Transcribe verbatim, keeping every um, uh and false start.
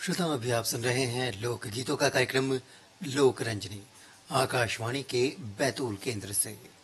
श्रोताओं, अभी आप सुन रहे हैं लोक गीतों का कार्यक्रम लोक रंजनी आकाशवाणी के बैतूल केंद्र से।